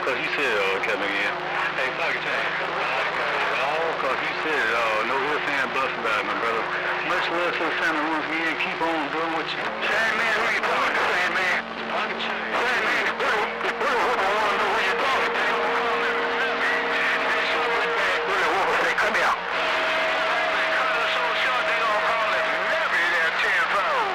'cause you said it all, again. Hey, Pocket Chain. All 'cause you said it all. No real fan bust about it, my brother. Much love to the family once again. Keep on doing what you do. Chain man, who you talking to, Chain man? Pocket Chain. Chain man, the Bully Whooper want to know who you talking to. Bully Whooper say, come here. So sure they gonna call it Levy there tenfold.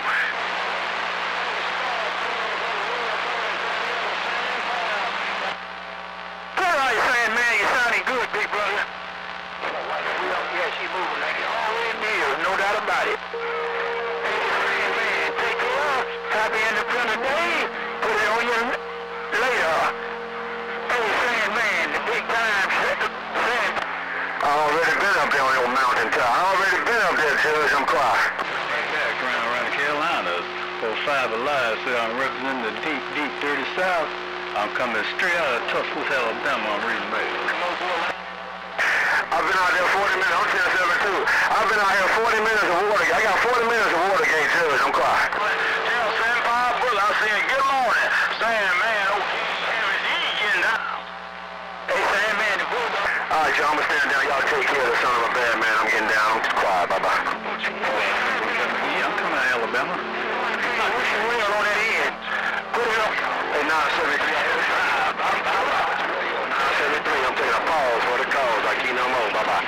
What are you saying, man? You sounding good, big brother. Yeah, she moving like it already is, no doubt about it. Hey, man, take care. Happy Independence Day. Put it on you later. Hey, saying, man, the big time saying. I already been up there on your mountain top. I already been up there, Judge. I'm quiet. Background around the Carolinas. 45 Alive said I'm representing the deep, deep, dirty South. I'm coming straight out of Tuscaloosa, Alabama. I'm reading mail. I've been out there 40 minutes. I'm 1072. I've been out here 40 minutes of Watergate. I got 40 minutes of Watergate, Judge. I'm quiet. Tell Sam Bob Bull, I said, good morning. Sam, man, getting down. Hey, Sam, man, the bull. All right, y'all, I'm going to stand down. Y'all take care of the son of a bad man. I'm getting down. I'm quiet. Bye-bye. Yeah, I'm coming out of Alabama. What's your wheel on that end? Put it up. Hey, 973. 973. I'm taking a pause for the calls. I keep no more. Bye-bye.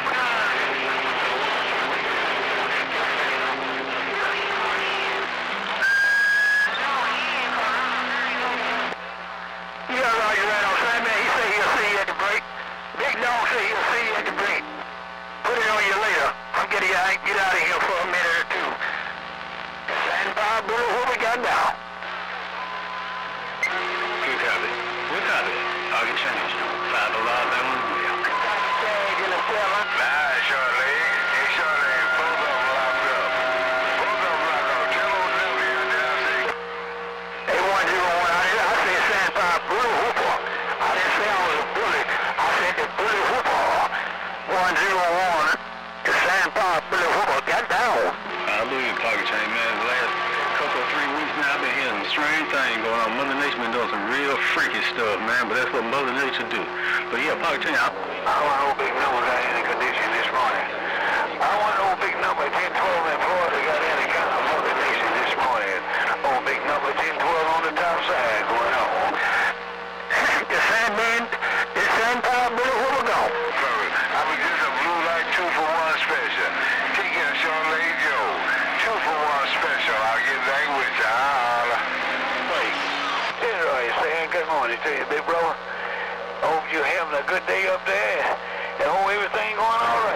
Yeah, Roger, right on. Sam, man, he said he'll see you at the break. Big Dog said he'll see you at the break. Put it on you later. I'm getting you. I can get out of here for a minute or two. Stand by, Bully, what we got now? Good copy. Good copy. Pocket Chain. 5 Alive, that one. Nah, Charlie. Hey, Charlie, both of them locked up. Both of them locked up. Tell old Nelly you're down there. Hey, 101, I said Sandfire Bully Whooper. I didn't say I was a bully. I said the Bully Whooper. 101, the Sandfire Bully Whooper got down. I believe in Pocket Chain, man. The last couple of 3 weeks now, I've been hearing some strange things going on. Mother Nature been doing some real freaky stuff, man. But that's what Mother Nature do. But yeah, Pocket Chain, I want no big number got any condition this morning. I want no big number 1012 in Florida got any kind of motivation this morning. Oh, big number 1012 on the top side going on. The Sandman, the Sandpower Bully Whooper gone. I was just a blue light 2 for 1 special. Take it, Charlie Joe. 2 for 1 special. I'll get back with you. Wait. Anyway, saying good morning to you, big brother. Hope you're having a good day up there. And hope everything going all right.